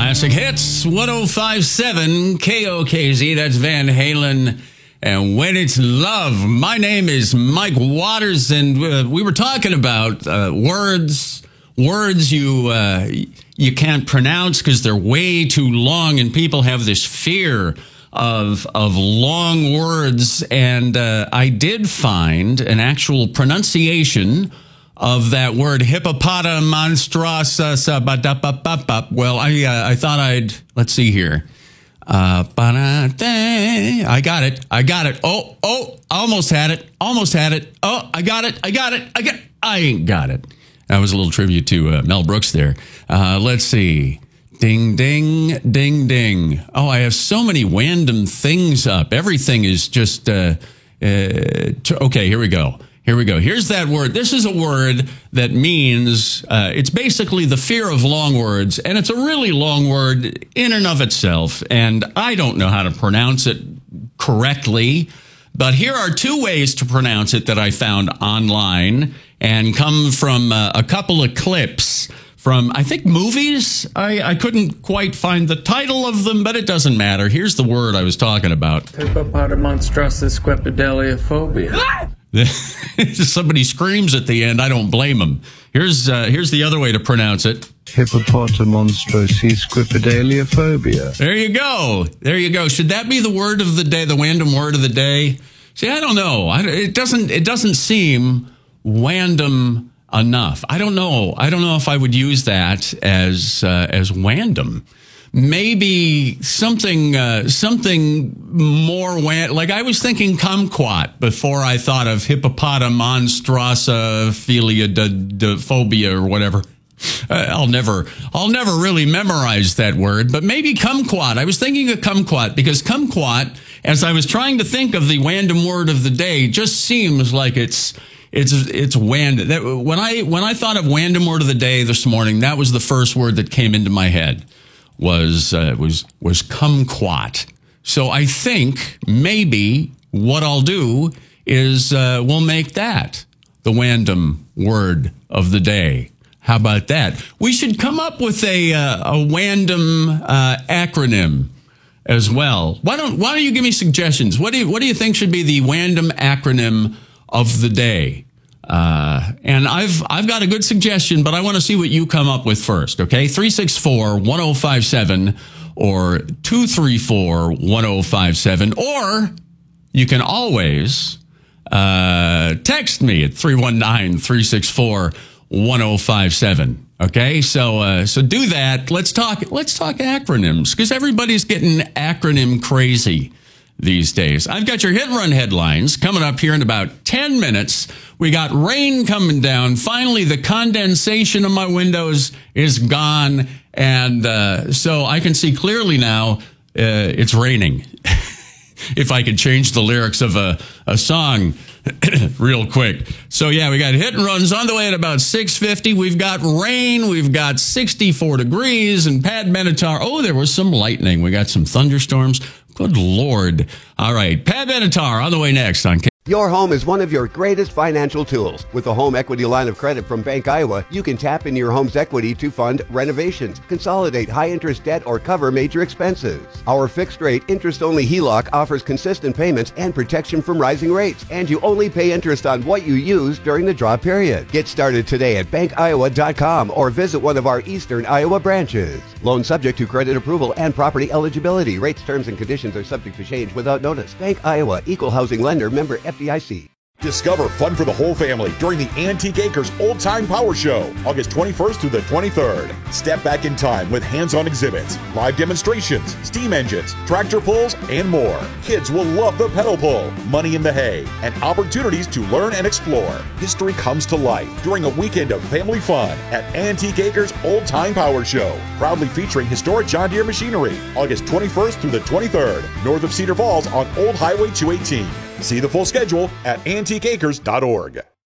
Classic Hits, 105.7 KOKZ. That's Van Halen. And When It's Love. My name is Mike Waters, and we were talking about words you can't pronounce because they're way too long, and people have this fear of long words. And I did find an actual pronunciation of that word, hippopotamonstrous. Well, I thought let's see here. I got it. Oh, almost had it. Oh, I got it. I ain't got it. That was a little tribute to Mel Brooks there. Let's see. Ding, ding, ding, ding. Oh, I have so many random things up. Everything is just, okay, here we go. Here's that word. This is a word that means, it's basically the fear of long words, and it's a really long word in and of itself, and I don't know how to pronounce it correctly, but here are two ways to pronounce it that I found online and come from a couple of clips from, I think, movies. I couldn't quite find the title of them, but it doesn't matter. Here's the word I was talking about. Hippopotamonstrous squipedaliophobia. Somebody screams at the end. I don't blame them. Here's the other way to pronounce it. Hippopotamonstrous squipedaliophobia. There you go. Should that be the word of the day, the random word of the day? See, I don't know. It doesn't seem random enough. I don't know if I would use that as random. Maybe something more like I was thinking kumquat before I thought of hippopotamonstrosophilia or whatever. I'll never really memorize that word, but maybe kumquat. I was thinking of kumquat because kumquat, as I was trying to think of the random word of the day, just seems like it's random. When I thought of random word of the day this morning, that was the first word that came into my head. Was kumquat. So I think maybe what I'll do is we'll make that the random word of the day. How about that? We should come up with a random acronym as well. Why don't you give me suggestions? What do you think should be the random acronym of the day? And I've got a good suggestion, but I want to see what you come up with first, okay? 364-1057 or 234-1057, or you can always text me at 319-364-1057. Okay? So do that. Let's talk acronyms, because everybody's getting acronym crazy these days. I've got your hit and run headlines coming up here in about 10 minutes. We got rain coming down. Finally, the condensation on my windows is gone. And so I can see clearly now it's raining. If I could change the lyrics of a song real quick. So, yeah, we got hit and runs on the way at about 6:50. We've got rain. We've got 64 degrees. And Pat Benatar. Oh, there was some lightning. We got some thunderstorms. Good Lord. All right. Pat Benatar on the way next on Your home is one of your greatest financial tools. With a home equity line of credit from Bank Iowa, you can tap into your home's equity to fund renovations, consolidate high-interest debt, or cover major expenses. Our fixed-rate, interest-only HELOC offers consistent payments and protection from rising rates, and you only pay interest on what you use during the draw period. Get started today at bankiowa.com or visit one of our Eastern Iowa branches. Loan subject to credit approval and property eligibility. Rates, terms, and conditions are subject to change without notice. Bank Iowa, Equal Housing Lender, member FDIC. Discover fun for the whole family during the Antique Acres Old Time Power Show, August 21st through the 23rd. Step back in time with hands-on exhibits, live demonstrations, steam engines, tractor pulls, and more. Kids will love the pedal pull, money in the hay, and opportunities to learn and explore. History comes to life during a weekend of family fun at Antique Acres Old Time Power Show, proudly featuring historic John Deere machinery, August 21st through the 23rd, north of Cedar Falls on Old Highway 218. See the full schedule at antiqueacres.org.